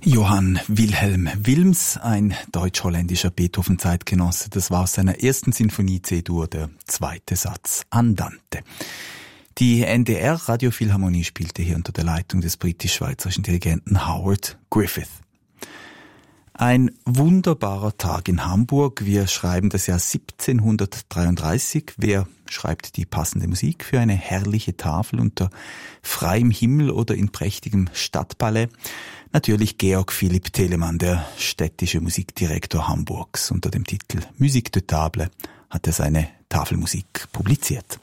Johann Wilhelm Wilms, ein deutsch-holländischer Beethoven-Zeitgenosse. Das war aus seiner ersten Sinfonie C-Dur, der zweite Satz, Andante. Die NDR-Radiophilharmonie spielte hier unter der Leitung des britisch-schweizerischen Dirigenten Howard Griffith. Ein wunderbarer Tag in Hamburg. Wir schreiben das Jahr 1733. Wer schreibt die passende Musik für eine herrliche Tafel unter freiem Himmel oder in prächtigem Stadtpalais? Natürlich Georg Philipp Telemann, der städtische Musikdirektor Hamburgs. Unter dem Titel Musique de Table hat er seine Tafelmusik publiziert.